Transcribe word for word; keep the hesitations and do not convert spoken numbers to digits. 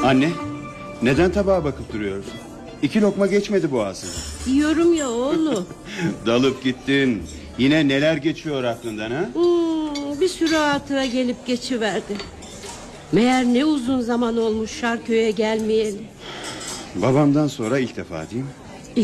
Anne, neden tabağa bakıp duruyorsun? İki lokma geçmedi boğazına. Yiyorum ya oğlum. Dalıp gittin. Yine neler geçiyor aklından ha? Hmm, bir sürü hatıra gelip geçiverdi. Meğer ne uzun zaman olmuş Şarköy'e gelmeyeli. Babamdan sonra ilk defa değil mi?